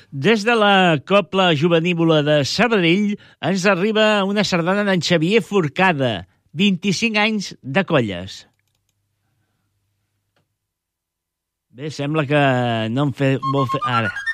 Des de la Cobla Jovenívola de Sabadell ens arriba una sardana d'en Xavier Forcada, 25 anys de colles. Bé, sembla que no em vol fer... Ara.